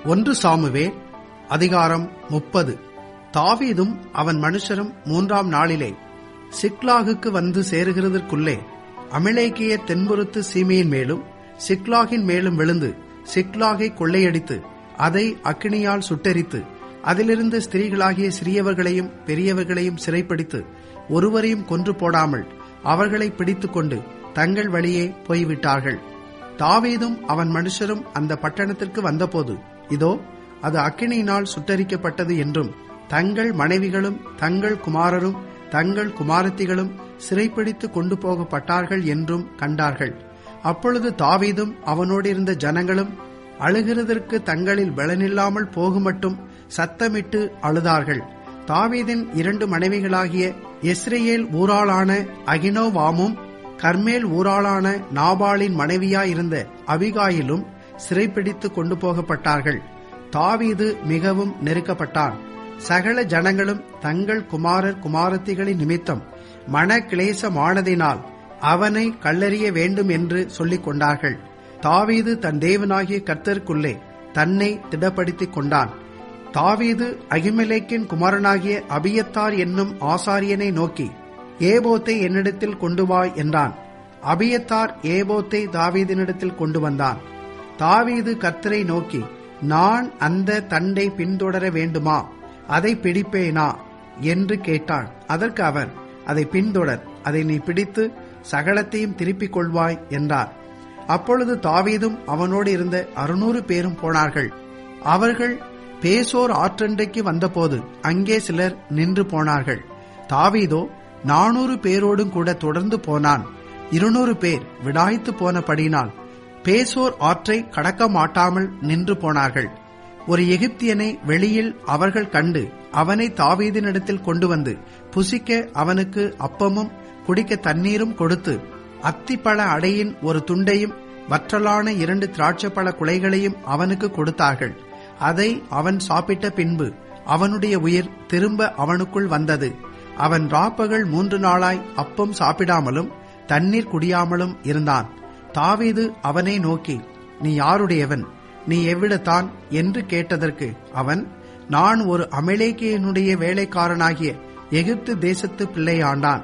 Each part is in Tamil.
1 சாமுவேல் அதிகாரம் 30. தாவீதும் அவன் மனுஷரும் 3ஆம் நாளிலே சிக்லாகுக்கு வந்து சேருகிறதற்குள்ளே அமலேக்கிய தென்புறத்து சீமையின் மேலும் சிக்லாகின் மேலும் விழுந்து சிக்லாகை கொள்ளையடித்து அதை அக்கினியால் சுட்டெரித்து அதிலிருந்து ஸ்திரீகளாகிய சிறியவர்களையும் பெரியவர்களையும் சிறைப்பிடித்து ஒருவரையும் கொன்று போடாமல் அவர்களை பிடித்துக்கொண்டு தங்கள் வழியே போய்விட்டார்கள். தாவீதும் அவன் மனுஷரும் அந்த பட்டணத்திற்கு வந்தபோது, இதோ அது அக்கினியினால் சுட்டரிக்கப்பட்டது என்றும் தங்கள் மனைவிகளும் தங்கள் குமாரரும் தங்கள் குமாரத்திகளும் சிறைப்பிடித்து கொண்டு போகப்பட்டார்கள் என்றும் கண்டார்கள். அப்பொழுது தாவீதும் அவனோடு இருந்த ஜனங்களும் அழுகிறதற்கு தங்களில் பலனில்லாமல் போகுமட்டும் சத்தமிட்டு அழுதார்கள். தாவீதின் 2 மனைவிகளாகிய யெஸ்ரயேல் ஊராளான அகினோவாமும் கர்மேல் ஊராளான நாபாலின் மனைவியாயிருந்த அபிகாயிலும் சிறைப்பிடித்து கொண்டு போகப்பட்டார்கள். தாவீது மிகவும் நெருக்கப்பட்டான். சகல ஜனங்களும் தங்கள் குமாரர் குமாரத்திகளின் நிமித்தம் மன கிளேசமானதினால் அவனை கல்லெறிய வேண்டும் என்று சொல்லிக் கொண்டார்கள். தாவீது தன் தேவனாகிய கர்த்தருக்குள்ளே தன்னை திடப்படுத்திக் கொண்டான். தாவீது அகிமெலேக்கின் குமாரனாகிய அபியத்தார் என்னும் ஆசாரியனை நோக்கி, ஏபோத்தை என்னிடத்தில் கொண்டு வா என்றான். அபியத்தார் ஏபோத்தை தாவீதினிடத்தில் கொண்டு வந்தான். தாவீது கர்த்தரை நோக்கி, நான் அந்த தண்டை பின்தொடர வேண்டுமா, அதை பிடிப்பேனா என்று கேட்டான். அதற்கு அவர், அதை பின்தொடர், அதை நீ பிடித்து சகலத்தையும் திருப்பிக் கொள்வாய் என்றார். அப்பொழுது தாவீதும் அவனோடு இருந்த 600 பேரும் போனார்கள். அவர்கள் பேசோர் ஆற்றண்டைக்கு வந்தபோது அங்கே சிலர் நின்று போனார்கள். தாவீதோ 400 பேரோடும் கூட தொடர்ந்து போனான். 200 பேர் விடாய்த்து போனபடியினால் பேசோர் ஆற்றை கடக்க மாட்டாமல் நின்று போனார்கள். ஒரு எகிப்தியனை வெளியில் அவர்கள் கண்டு அவனை தாவீதினிடத்தில் கொண்டு வந்து புசிக்க அவனுக்கு அப்பமும் குடிக்க தண்ணீரும் கொடுத்து அத்திப்பழ அடையின் ஒரு துண்டையும் வற்றலான 2 திராட்சைப்பழ குலைகளையும் அவனுக்கு கொடுத்தார்கள். அதை அவன் சாப்பிட்ட பின்பு அவனுடைய உயிர் திரும்ப அவனுக்குள் வந்தது. அவன் ராப்பகல் 3 நாளாய் அப்பம் சாப்பிடாமலும் தண்ணீர் குடியாமலும் இருந்தான். தாவீது அவனை நோக்கி, நீ யாருடையவன், நீ எவ்விடத்தான் என்று கேட்டதற்கு அவன், நான் ஒரு அமலேக்கியனுடைய வேலைக்காரனாகிய எகிப்து தேசத்து பிள்ளையாண்டான்.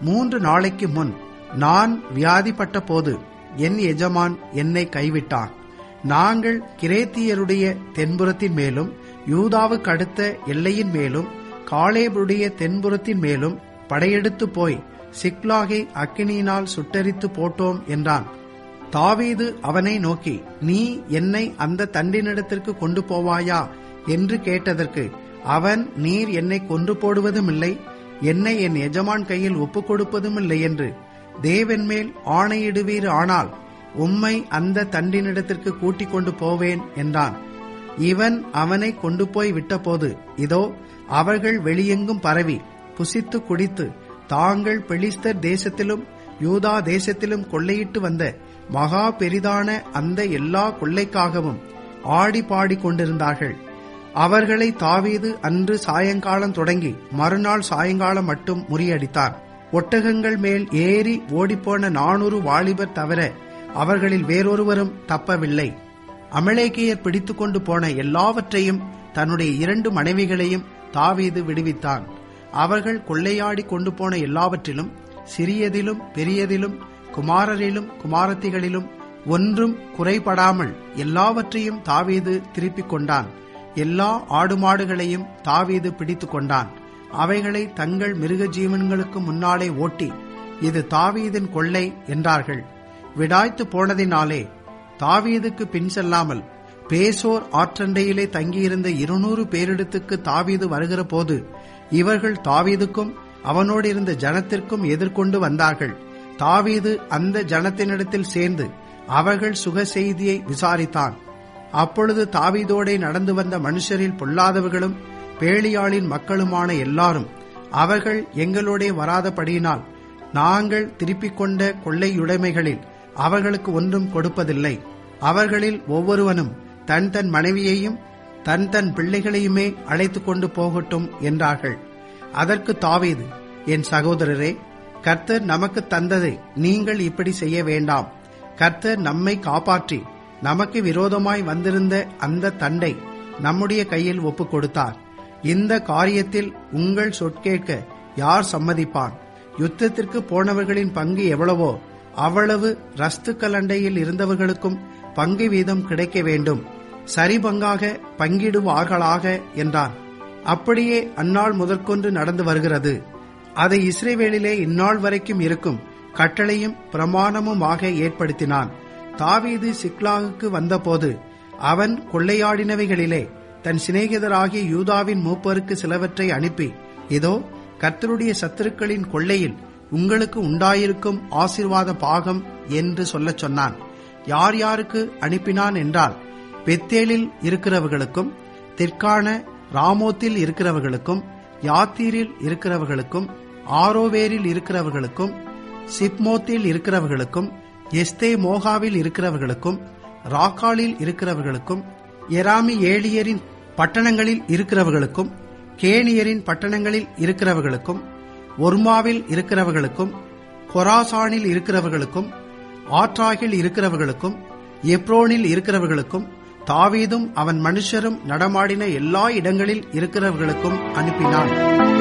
3 நாளைக்கு முன் நான் வியாதிப்பட்ட போது என் எஜமான் என்னை கைவிட்டான். நாங்கள் கிரேத்தியருடைய தென்புறத்தின் மேலும் யூதாவுக்கு அடுத்த எல்லையின் மேலும் காலேபுடைய தென்புறத்தின் மேலும் படையெடுத்து போய் சிக்லாகை அக்கினியினால் சுட்டரித்து போட்டோம் என்றான். தாவீது அவனை நோக்கி, நீ என்னை அந்த தண்டினிடத்திற்கு கொண்டு போவாயா என்று கேட்டதற்கு அவன், நீர் என்னை கொன்று போடுவதும் இல்லை, என்னை என் எஜமான் கையில் ஒப்புக் கொடுப்பதும் இல்லை என்று தேவன் மேல் ஆணையிடுவீர், ஆனால் உம்மை அந்த தண்டினிடத்திற்கு கூட்டிக் கொண்டு போவேன் என்றான். இவன் அவனை கொண்டு போய் விட்டபோது, இதோ அவர்கள் வெளியெங்கும் பரவி புசித்து குடித்து தாங்கள் பெலிஸ்தர் தேசத்திலும் யூதா தேசத்திலும் கொள்ளையிட்டு வந்த மகா பெரிதான அந்த எல்லா கொள்ளைக்காகவும் ஆடி பாடி கொண்டிருந்தார்கள். அவர்களை தாவீது அன்று சாயங்காலம் தொடங்கி மறுநாள் சாயங்காலம் மட்டும் முறியடித்தான். ஒட்டகங்கள் மேல் ஏறி ஓடிப்போன 400 வாலிபர் தவிர அவர்களில் வேறொருவரும் தப்பவில்லை. அமலேக்கியர் பிடித்துக் கொண்டு போன எல்லாவற்றையும் தன்னுடைய 2 மனைவிகளையும் தாவீது விடுவித்தான். அவர்கள் கொள்ளையாடி கொண்டு போன எல்லாவற்றிலும் சிறியதிலும் பெரியதிலும் குமாரரிலும் குமாரத்திகளிலும் ஒன்றும் குறைபடாமல் எல்லாவற்றையும் தாவீது திருப்பிக் கொண்டான். எல்லா ஆடு மாடுகளையும் தாவீது பிடித்துக் கொண்டான். அவைகளை தங்கள் மிருக ஜீவன்களுக்கு முன்னாலே ஓட்டி, இது தாவீதின் கொள்ளை என்றார்கள். விடாய்த்து போனதினாலே தாவீதுக்கு பின் செல்லாமல் பேசோர் ஆற்றண்டையிலே தங்கியிருந்த 200 பேரிடத்துக்கு தாவீது வருகிற போது இவர்கள் தாவீதுக்கும் அவனோடு இருந்த ஜனத்திற்கும் எதிர்கொண்டு வந்தார்கள். தாவீது அந்த ஜனத்தினிடத்தில் சேர்ந்து அவர்கள் சுக செய்தியை விசாரித்தான். அப்பொழுது தாவீதோடே நடந்து வந்த மனுஷரில் பொல்லாதவர்களும் பேலியாளின் மக்களுமான எல்லாரும், அவர்கள் எங்களோடே வராதபடியினால் நாங்கள் திருப்பிக் கொண்ட கொள்ளையுடைமைகளில் அவர்களுக்கு ஒன்றும் கொடுப்பதில்லை. அவர்களில் ஒவ்வொருவனும் தன் தன் மனைவியையும் தன் தன் பிள்ளைகளையுமே அழைத்துக் கொண்டு போகட்டும் என்றார்கள். அதற்கு தாவீது, என் சகோதரரே, கர்த்தர் நமக்கு தந்ததை நீங்கள் இப்படி செய்ய வேண்டாம். கர்த்தர் நம்மை காப்பாற்றி நமக்கு விரோதமாய் வந்திருந்த அந்த தண்டை நம்முடைய கையில் ஒப்புக் கொடுத்தார். இந்த காரியத்தில் உங்கள் சொற்கேட்க யார் சம்மதிப்பான்? யுத்தத்திற்கு போனவர்களின் பங்கு எவ்வளவோ அவ்வளவு ரஸ்துக்கலண்டையில் இருந்தவர்களுக்கும் பங்கு வீதம் கிடைக்க வேண்டும், சரிபங்காக பங்கிடுவார்களாக என்றான். அப்படியே அந்நாள் முதற்கொண்டு நடந்து வருகிறது. அதை இஸ்ரவேலிலே இந்நாள் வரைக்கும் இருக்கும் கட்டளையும் பிரமாணமுமாக ஏற்படுத்தினான். தாவீது சிக்லாகுக்கு வந்தபோது அவன் கொள்ளையாடினவைகளிலே தன் சிநேகிதராகிய யூதாவின் மூப்பருக்கு சிலவற்றை அனுப்பி, இதோ கர்த்தருடைய சத்துருக்களின் கொள்ளையில் உங்களுக்கு உண்டாயிருக்கும் ஆசீர்வாத பாகம் என்று சொல்லச் சொன்னான். யார் யாருக்கு அனுப்பினான் என்றால், பெத்தேலில் இருக்கிறவர்களுக்கும், தெற்கான ராமோத்தில் இருக்கிறவர்களுக்கும், யாத்தீரில் இருக்கிறவர்களுக்கும், ஆரோவேரில் இருக்கிறவர்களுக்கும், சிப்மோத்தில் இருக்கிறவர்களுக்கும், எஸ்தே மோகாவில் இருக்கிறவர்களுக்கும், ராக்காலில் இருக்கிறவர்களுக்கும், எராமி ஏலியரின் பட்டணங்களில் இருக்கிறவர்களுக்கும், கேனியரின் பட்டணங்களில் இருக்கிறவர்களுக்கும், ஒர்மாவில் இருக்கிறவர்களுக்கும், கொராசானில் இருக்கிறவர்களுக்கும், ஆற்றாகில் இருக்கிறவர்களுக்கும், எப்ரோனில் இருக்கிறவர்களுக்கும், தாவீதும் அவன் மனுஷரும் நடமாடின எல்லா இடங்களில் இருக்கிறவர்களுக்கும் அனுப்பினான்.